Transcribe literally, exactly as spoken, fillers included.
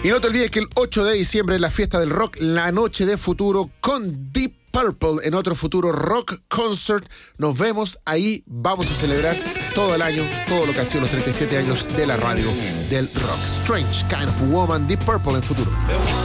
Y no te olvides que el ocho de diciembre es la fiesta del rock, la noche de Futuro con Deep Purple en otro Futuro Rock Concert. Nos vemos ahí, vamos a celebrar todo el año, todo lo que ha sido los treinta y siete años de la radio del rock. Strange Kind of Woman, Deep Purple en Futuro.